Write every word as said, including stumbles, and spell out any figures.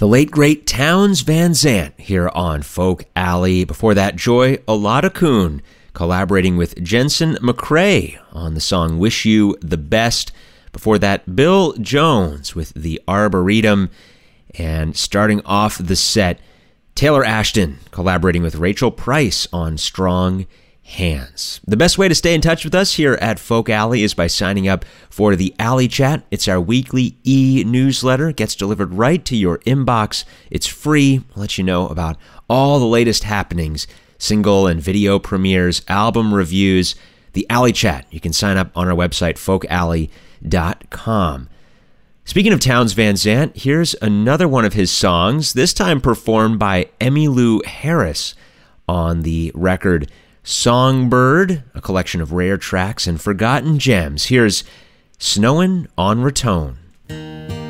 The late, great Townes Van Zandt here on Folk Alley. Before that, Joy Oladokun collaborating with Jensen McCrae on the song Wish You the Best. Before that, Bill Jones with The Arboretum. And starting off the set, Taylor Ashton collaborating with Rachel Price on Strong Hands. The best way to stay in touch with us here at Folk Alley is by signing up for the Alley Chat. It's our weekly e-newsletter. It gets delivered right to your inbox. It's free. I'll let you know about all the latest happenings, single and video premieres, album reviews. The Alley Chat. You can sign up on our website, folk alley dot com. Speaking of Townes Van Zandt, here's another one of his songs, this time performed by Emmylou Harris on the record Songbird, a collection of rare tracks and forgotten gems. Here's Snowin' on Raton.